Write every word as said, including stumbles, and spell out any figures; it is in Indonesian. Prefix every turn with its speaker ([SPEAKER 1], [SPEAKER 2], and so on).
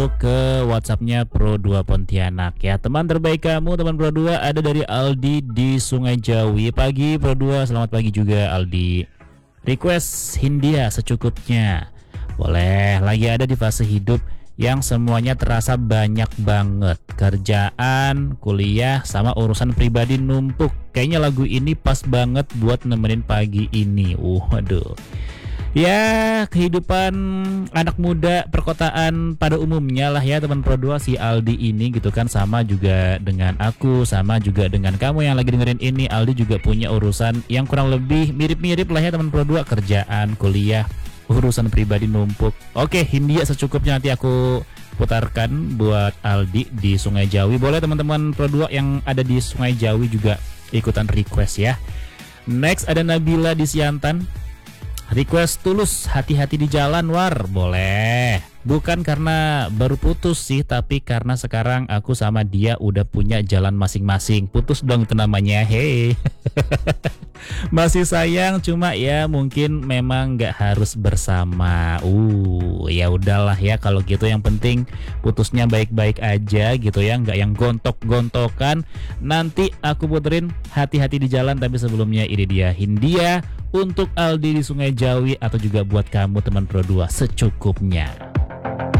[SPEAKER 1] ke WhatsAppnya Pro dua Pontianak ya. Teman terbaik kamu, teman Pro dua, ada dari Aldi di Sungai Jawi. Pagi Pro dua, selamat pagi juga Aldi. Request Hindia secukupnya. Boleh, lagi ada di fase hidup yang semuanya terasa banyak banget. Kerjaan, kuliah, sama urusan pribadi numpuk. Kayaknya lagu ini pas banget buat nemenin pagi ini. Uh, waduh. Ya, kehidupan anak muda perkotaan pada umumnya lah ya teman Pro dua, si Aldi ini gitu kan, sama juga dengan aku, sama juga dengan kamu yang lagi dengerin ini. Aldi juga punya urusan yang kurang lebih mirip-mirip lah ya teman Pro dua, kerjaan, kuliah, urusan pribadi numpuk. Oke, Hindia secukupnya nanti aku putarkan buat Aldi di Sungai Jawi. Boleh teman-teman Pro dua yang ada di Sungai Jawi juga ikutan request ya. Next ada Nabila di Siantan. Request Tulus, hati-hati di jalan War. Boleh. Bukan karena baru putus sih, tapi karena sekarang aku sama dia udah punya jalan masing-masing. Putus dong itu namanya. Hey. Masih sayang, cuma ya mungkin memang nggak harus bersama. Uh, ya udahlah ya kalau gitu, yang penting putusnya baik-baik aja gitu ya, nggak yang gontok-gontokan. Nanti aku puterin hati-hati di jalan, tapi sebelumnya ini dia Hindia untuk Aldi di Sungai Jawi, atau juga buat kamu teman Pro dua secukupnya.